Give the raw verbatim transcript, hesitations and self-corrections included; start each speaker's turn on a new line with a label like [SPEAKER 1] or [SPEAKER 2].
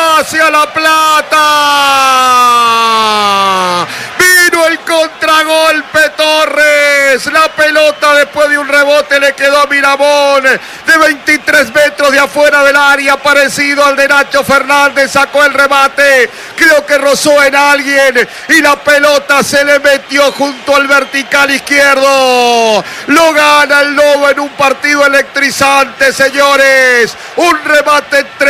[SPEAKER 1] hacia La Plata. Vino el contragolpe Torres. La pelota después de un rebote le quedó a Miramón de veintitrés metros de afuera del área, parecido al de Nacho Fernández. Sacó el remate, creo que rozó en alguien y la pelota se le metió junto al vertical izquierdo. Lo gana el Lobo en un partido electrizante, señores. Un remate